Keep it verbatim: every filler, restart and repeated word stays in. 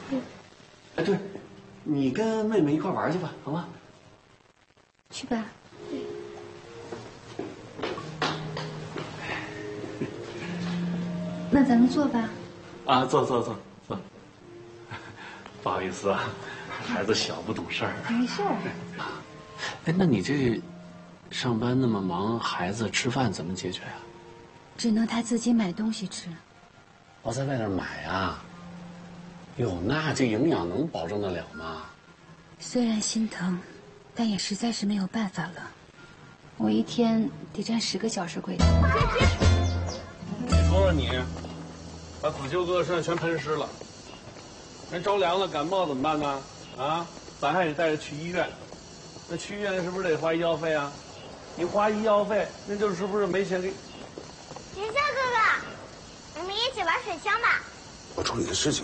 嗯。哎，对，你跟妹妹一块玩去吧，好吗？ 去吧。那咱们坐吧。 啊，坐坐坐坐。不好意思啊，孩子小不懂事儿。 没事儿。 哎，那你这上班那么忙，孩子吃饭怎么解决呀？ 只能他自己买东西吃。 我在外面买啊。哟，那这营养能保证得了吗？ 虽然心疼，但也实在是没有办法了。我一天得站十个小时柜台。 你说说你，把子修哥身上全喷湿了，人着凉了感冒怎么办呢？啊，咱还得带着去医院，那去医院是不是得花医药费啊？你花医药费，那就是不是没钱给？ 云霄哥哥，我们一起玩水枪吧。 我处理的事情。